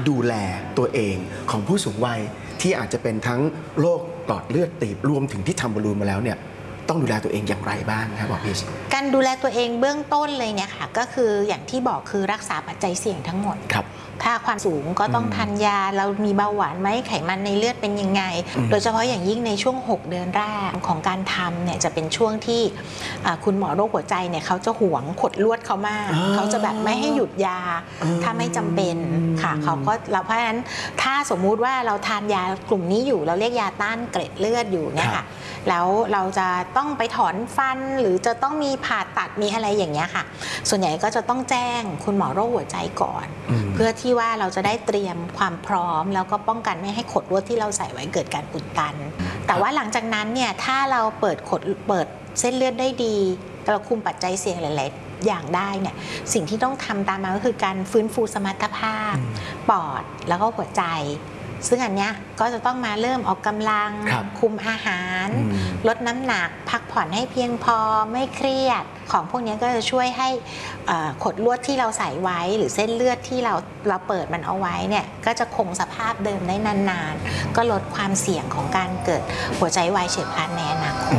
ดูแลตัวเองของผู้สูงวัยที่อาจจะเป็นทั้งโรคหลอดเลือดตีบรวมถึงที่ทำบอลลูนมาแล้วเนี่ยต้องดูแลตัวเองอย่างไรบ้างครับหมอพีชการดูแลตัวเองเบื้องต้นเลยเนี่ยค่ะก็คืออย่างที่บอกคือรักษาปัจจัยเสี่ยงทั้งหมดครับถ้าความสูงก็ต้องทานยาเรามีเบาหวานไหมไขมันในเลือดเป็นยังไงโดยเฉพาะอย่างยิ่งในช่วง6เดือนแรกของการทำเนี่ยจะเป็นช่วงที่คุณหมอโรคหัวใจเนี่ยเขาจะหวงขดลวดเขามากเขาจะแบบไม่ให้หยุดยาถ้าไม่จำเป็นค่ะเขาก็เพราะฉะนั้นถ้าสมมุติว่าเราทานยากลุ่มนี้อยู่เราเรียกยาต้านเกล็ดเลือดอยู่เนี่ยค่ะแล้วเราจะต้องไปถอนฟันหรือจะต้องมีผ่าตัดมีอะไรอย่างเงี้ยค่ะส่วนใหญ่ก็จะต้องแจ้งคุณหมอโรคหัวใจก่อนเพื่อที่ว่าเราจะได้เตรียมความพร้อมแล้วก็ป้องกันไม่ให้ขดลวดที่เราใส่ไว้เกิดการอุดตันแต่ว่าหลังจากนั้นเนี่ยถ้าเราเปิดเส้นเลือดได้ดีเราคุมปัจจัยเสี่ยงหลายๆอย่างได้เนี่ยสิ่งที่ต้องทำตามมาก็คือการฟื้นฟูสมรรถภาพปอดแล้วก็หัวใจซึ่งอันเนี้ยก็จะต้องมาเริ่มออกกำลังคุมอาหารลดน้ำหนักพักผ่อนให้เพียงพอไม่เครียดของพวกนี้ก็จะช่วยให้ขดลวดที่เราใส่ไว้หรือเส้นเลือดที่เราเปิดมันเอาไว้เนี่ยก็จะคงสภาพเดิมได้นานๆก็ลดความเสี่ยงของการเกิดหัวใจวายเฉียบพลันในอนาคต